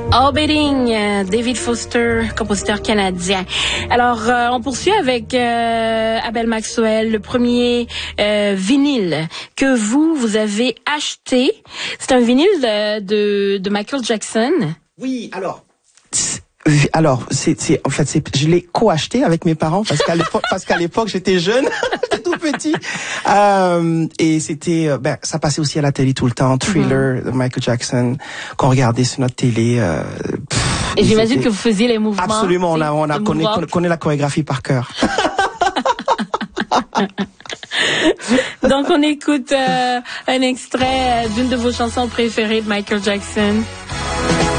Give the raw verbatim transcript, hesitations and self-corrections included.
Orbiting, euh, David Foster, compositeur canadien. Alors, euh, on poursuit avec euh, Abel Maxwell, le premier euh, vinyle que vous, vous avez acheté. C'est un vinyle de, de, de Michael Jackson. Oui, alors... Alors, c'est, c'est, en fait, c'est, je l'ai co-acheté avec mes parents parce qu'à l'époque, parce qu'à l'époque, j'étais jeune, j'étais tout petit, euh, et c'était, ben, ça passait aussi à la télé tout le temps, Thriller mm-hmm. de Michael Jackson, qu'on regardait sur notre télé. Euh, pff, et j'imagine que vous faisiez les mouvements. Absolument, on a, on a connaît, connaît, connaît la chorégraphie par cœur. Donc, on écoute euh, un extrait d'une de vos chansons préférées de Michael Jackson.